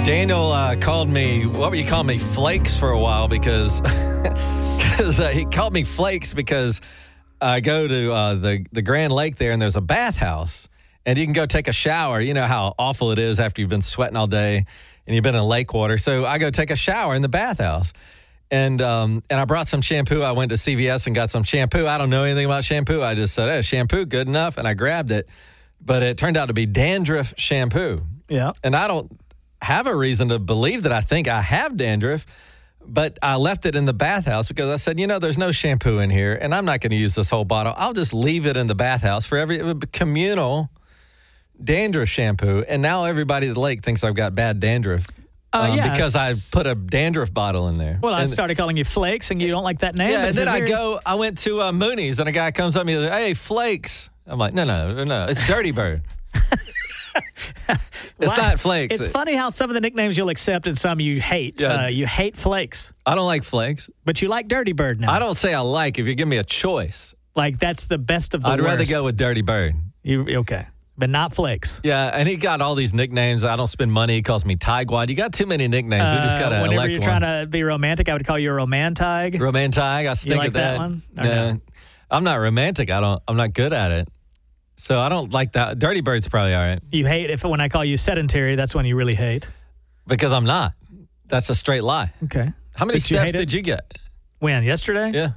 Daniel called me, what were you calling me, Flakes for a while because he called me Flakes because I go to the Grand Lake there and there's a bathhouse and you can go take a shower. You know how awful it is after you've been sweating all day and you've been in lake water. So I go take a shower in the bathhouse. And I brought some shampoo. I went to CVS and got some shampoo. I don't know anything about shampoo. I just said, hey, shampoo, good enough. And I grabbed it. But it turned out to be dandruff shampoo. Yeah. And I don't have a reason to believe that I think I have dandruff. But I left it in the bathhouse because I said, there's no shampoo in here. And I'm not going to use this whole bottle. I'll just leave it in the bathhouse for every communal dandruff shampoo. And now everybody at the lake thinks I've got bad dandruff. Yes. Because I put a dandruff bottle in there. Well, I started calling you Flakes, and you don't like that name. Yeah, and then I went to Mooney's, and a guy comes up to me and says, hey, Flakes. I'm like, no, it's Dirty Bird. It's not Flakes. It's funny how some of the nicknames you'll accept and some you hate. Yeah. You hate Flakes. I don't like Flakes. But you like Dirty Bird now. I don't say I like if you give me a choice. Like, that's the best of the worst. I'd rather go with Dirty Bird. Okay. But not Flakes. Yeah, and he got all these nicknames. I don't spend money. He calls me Tigwad. You got too many nicknames. We just got to elect one. Whenever you're trying to be romantic, I would call you a Romantig. Romantig. I stink like at that. One? No. I'm not romantic. I'm not good at it. So I don't like that. Dirty Bird's probably all right. You hate when I call you sedentary, that's when you really hate. Because I'm not. That's a straight lie. Okay. How many steps did you get? When? Yesterday? Yeah.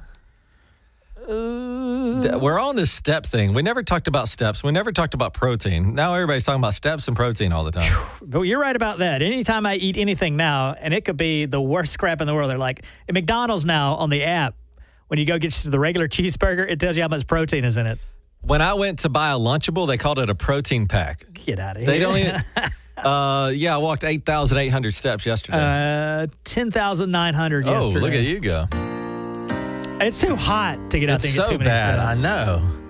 We're on this step thing. We never talked about steps. We never talked about protein. Now everybody's talking about steps and protein all the time. But you're right about that. Anytime I eat anything now, and it could be the worst crap in the world, they're like, at McDonald's now on the app, when you go get the regular cheeseburger, it tells you how much protein is in it. When I went to buy a Lunchable, they called it a protein pack. Get out of here. They don't even... I walked 8,800 steps yesterday. 10,900 yesterday. Oh, look at you go. It's too hot to get out there and get too many steps. I know.